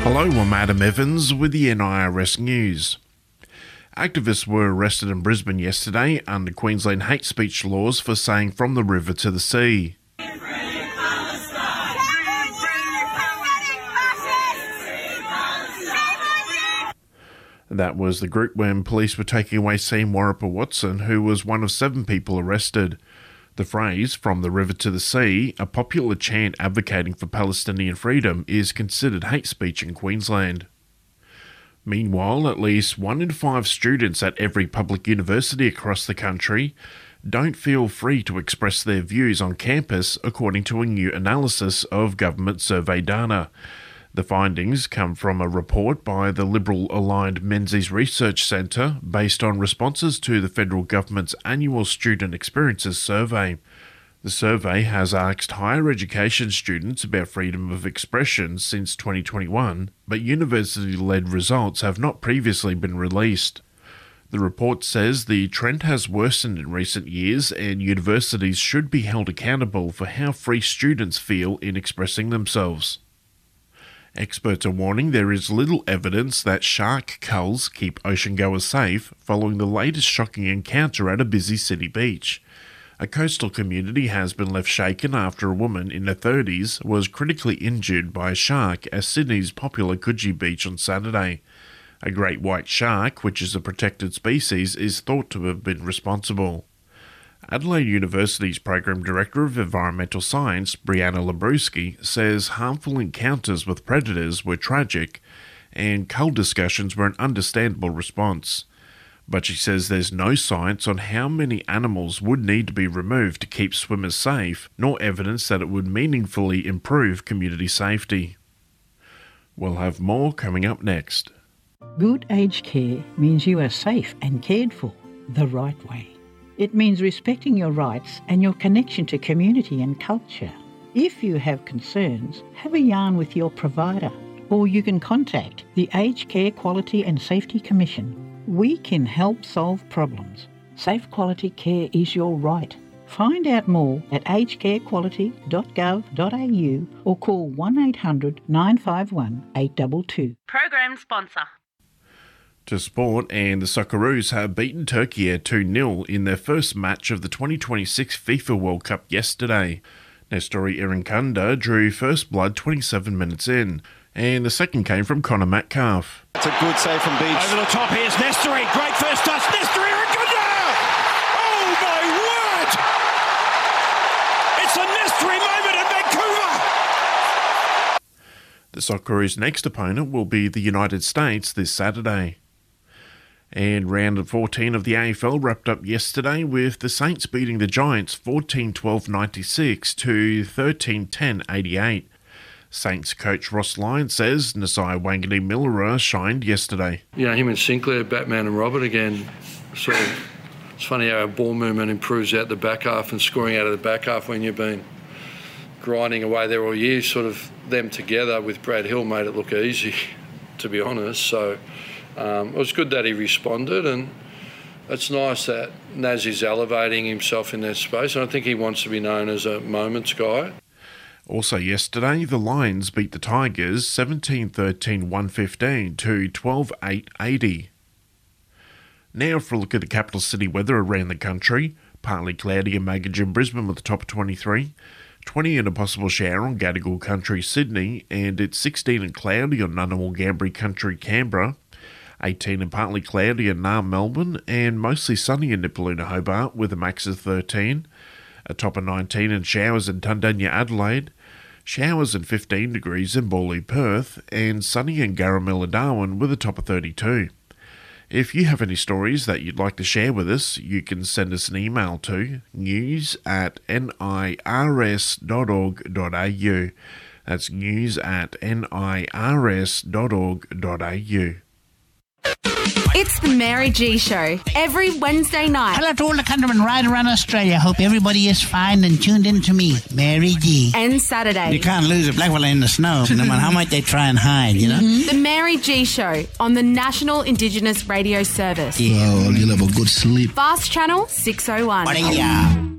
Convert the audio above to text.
Hello, I'm Adam Evans with the NIRS News. Activists were arrested in Brisbane yesterday under Queensland hate speech laws for saying from the river to the sea. That was the group when police were taking away Sam Watson, who was one of 7 people arrested. The phrase, from the river to the sea, a popular chant advocating for Palestinian freedom, is considered hate speech in Queensland. Meanwhile, at least 1 in 5 students at every public university across the country don't feel free to express their views on campus, according to a new analysis of government survey data. The findings come from a report by the Liberal-aligned Menzies Research Centre based on responses to the federal government's annual Student Experiences Survey. The survey has asked higher education students about freedom of expression since 2021, but university-led results have not previously been released. The report says the trend has worsened in recent years and universities should be held accountable for how free students feel in expressing themselves. Experts are warning there is little evidence that shark culls keep oceangoers safe following the latest shocking encounter at a busy city beach. A coastal community has been left shaken after a woman in her 30s was critically injured by a shark at Sydney's popular Coogee Beach on Saturday. A great white shark, which is a protected species, is thought to have been responsible. Adelaide University's Program Director of Environmental Science, Brianna Labrewski, says harmful encounters with predators were tragic and cull discussions were an understandable response. But she says there's no science on how many animals would need to be removed to keep swimmers safe, nor evidence that it would meaningfully improve community safety. We'll have more coming up next. Good aged care means you are safe and cared for the right way. It means respecting your rights and your connection to community and culture. If you have concerns, have a yarn with your provider, or you can contact the Aged Care Quality and Safety Commission. We can help solve problems. Safe quality care is your right. Find out more at agedcarequality.gov.au or call 1800 951 822. Program sponsor. To sport, and the Socceroos have beaten Turkey 2-0 in their first match of the 2026 FIFA World Cup yesterday. Nestori Irinkunda drew first blood 27 minutes in, and the second came from Connor Metcalf. It's a good save from Beach. Over the top, here's Nestori. Great first touch. Nestori Irinkunda! Oh my word! It's a Nestori moment at Vancouver! The Socceroos' next opponent will be the United States this Saturday. And round 14 of the AFL wrapped up yesterday with the Saints beating the Giants 14-12-96 to 13-10-88. Saints coach Ross Lyon says Nasiah Wanganeen-Milera shined yesterday. You know, him and Sinclair, Batman and Robert again, sort of, it's funny how our ball movement improves out the back half and scoring out of the back half when you've been grinding away there all year. Sort of them together with Brad Hill made it look easy, to be honest. So it was good that he responded, and it's nice that Naz is elevating himself in that space. And I think he wants to be known as a moments guy. Also yesterday, the Lions beat the Tigers 17-13-115 to 12-8-80. Now for a look at the capital city weather around the country. Partly cloudy and Maggie in Brisbane with a top of 23. 20 and a possible shower on Gadigal Country, Sydney, and it's 16 and cloudy on Ngunnawal Ngambri Country, Canberra. 18 and partly cloudy in Naarm, Melbourne, and mostly sunny in Nipaluna, Hobart, with a max of 13. A top of 19 and showers in Tundanya, Adelaide. Showers and 15 degrees in Bawley, Perth, and sunny in Garamilla, Darwin, with a top of 32. If you have any stories that you'd like to share with us, you can send us an email to news@nirs.org.au. That's news@nirs.org.au. It's the Mary G Show every Wednesday night. Hello to all the countrymen right around Australia. Hope everybody is fine and tuned in to me, Mary G. And Saturday. You can't lose a black fella in the snow, no matter how much they try and hide, you know? The Mary G Show on the National Indigenous Radio Service. Yeah. Oh, you'll have a good sleep. Fast Channel 601. What